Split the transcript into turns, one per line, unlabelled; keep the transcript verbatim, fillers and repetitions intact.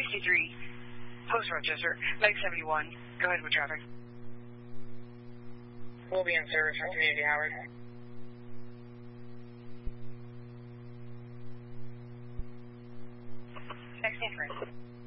sixty-three, Post Rochester, Meg seventy-one. Go ahead with traffic.
We'll be in service for Community Howard.
Next inference.